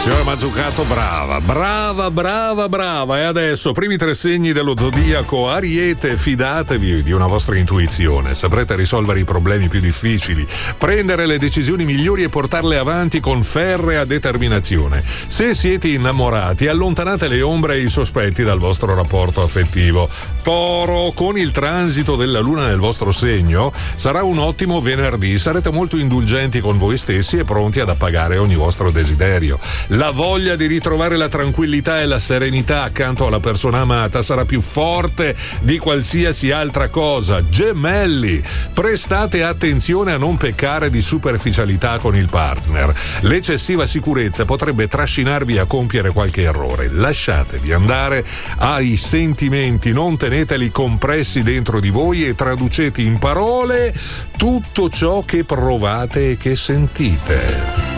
Signora Mazzucato, brava. E adesso, primi tre segni dello zodiaco Ariete, fidatevi di una vostra intuizione. Saprete risolvere i problemi più difficili, prendere le decisioni migliori e portarle avanti con ferrea determinazione. Se siete innamorati, allontanate le ombre e i sospetti dal vostro rapporto affettivo. Toro, con il transito della luna nel vostro segno, sarà un ottimo venerdì. Sarete molto indulgenti con voi stessi e pronti ad appagare ogni vostro desiderio. La voglia di ritrovare la tranquillità e la serenità accanto alla persona amata sarà più forte di qualsiasi altra cosa. Gemelli, prestate attenzione a non peccare di superficialità con il partner. L'eccessiva sicurezza potrebbe trascinarvi a compiere qualche errore. Lasciatevi andare ai sentimenti, non teneteli compressi dentro di voi e traducete in parole tutto ciò che provate e che sentite.